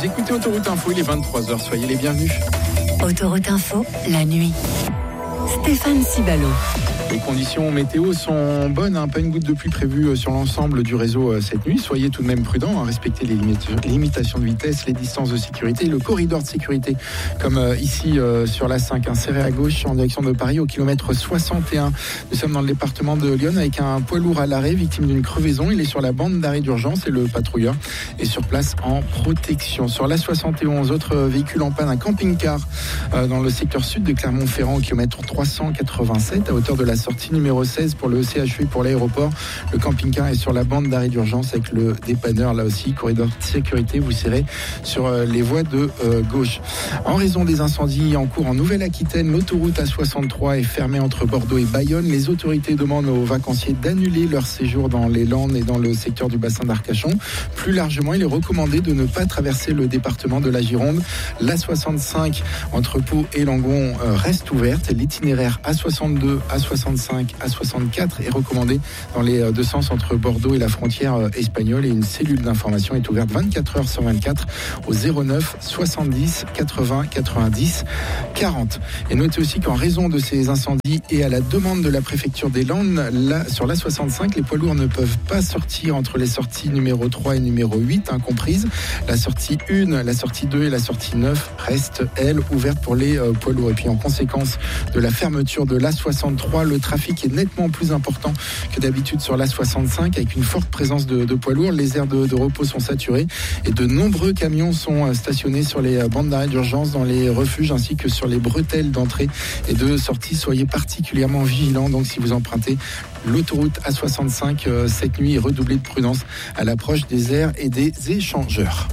écoutez Autoroute Info, il est 23h, soyez les bienvenus. Autoroute Info, la nuit. Stéphane Cibalo. Les conditions météo sont bonnes, pas une goutte de pluie prévue sur l'ensemble du réseau cette nuit. Soyez tout de même prudents, respectez les limitations de vitesse, les distances de sécurité, le corridor de sécurité, comme ici sur la 5, serré à gauche en direction de Paris au kilomètre 61. Nous sommes dans le département de Lyon avec un poids lourd à l'arrêt, victime d'une crevaison. Il est sur la bande d'arrêt d'urgence et le patrouilleur est sur place en protection. Sur la 71, autre véhicule en panne, un camping-car dans le secteur sud de Clermont-Ferrand au kilomètre 387 à hauteur de la sortie numéro 16 pour le CHU pour l'aéroport. Le camping-car est sur la bande d'arrêt d'urgence avec le dépanneur là aussi. Corridor de sécurité, vous serrez sur les voies de gauche. En raison des incendies en cours en Nouvelle-Aquitaine, l'autoroute A63 est fermée entre Bordeaux et Bayonne. Les autorités demandent aux vacanciers d'annuler leur séjour dans les Landes et dans le secteur du bassin d'Arcachon. Plus largement, il est recommandé de ne pas traverser le département de la Gironde. L'A65 entre Pau et Langon reste ouverte. L'itinéraire A62, A65, A64 est recommandé dans les deux sens entre Bordeaux et la frontière espagnole et une cellule d'information est ouverte 24 heures sur 24 au 09 70 80 90 40. Et notez aussi qu'en raison de ces incendies et à la demande de la préfecture des Landes, sur l'A65, les poids lourds ne peuvent pas sortir entre les sorties numéro 3 et numéro 8 comprises. La sortie 1, la sortie 2 et la sortie 9 restent, elles, ouvertes pour les poids lourds. Et puis en conséquence de la fermeture de l'A63, le trafic est nettement plus important que d'habitude sur l'A65 avec une forte présence de poids lourds. Les aires de repos sont saturées et de nombreux camions sont stationnés sur les bandes d'arrêt d'urgence dans les refuges ainsi que sur les bretelles d'entrée et de sortie. Soyez particulièrement vigilants donc si vous empruntez l'autoroute A65 cette nuit et redoublez de prudence à l'approche des aires et des échangeurs.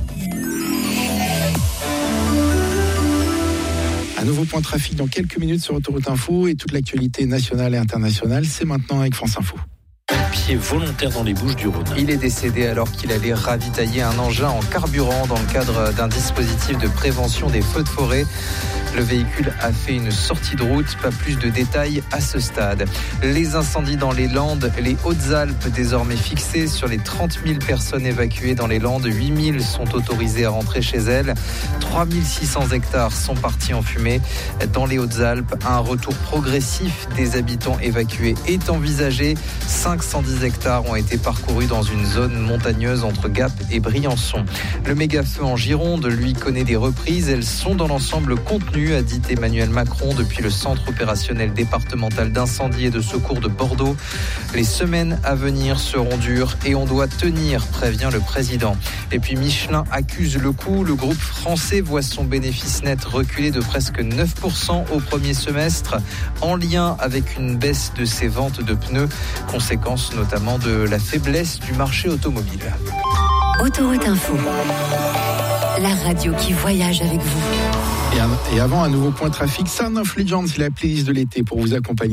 Un nouveau point trafic dans quelques minutes sur Autoroute Info et toute l'actualité nationale et internationale, c'est maintenant avec France Info. Pied volontaire dans les Bouches-du-Rhône. Il est décédé alors qu'il allait ravitailler un engin en carburant dans le cadre d'un dispositif de prévention des feux de forêt. Le véhicule a fait une sortie de route, pas plus de détails à ce stade. Les incendies dans les Landes, les Hautes-Alpes désormais fixés sur les 30 000 personnes évacuées dans les Landes. 8 000 sont autorisées à rentrer chez elles. 3 600 hectares sont partis en fumée. Dans les Hautes-Alpes, un retour progressif des habitants évacués est envisagé. 510 hectares ont été parcourus dans une zone montagneuse entre Gap et Briançon. Le méga-feu en Gironde, lui, connaît des reprises. Elles sont dans l'ensemble contenues, a dit Emmanuel Macron depuis le centre opérationnel départemental d'incendie et de secours de Bordeaux. Les semaines à venir seront dures et on doit tenir, prévient le président. Et puis Michelin accuse le coup. Le groupe français voit son bénéfice net reculer de presque 9% au premier semestre, en lien avec une baisse de ses ventes de pneus, conséquence notamment de la faiblesse du marché automobile. Autoroute Info, la radio qui voyage avec vous. Et avant un nouveau point trafic, Sound of Legends, c'est la playlist de l'été pour vous accompagner.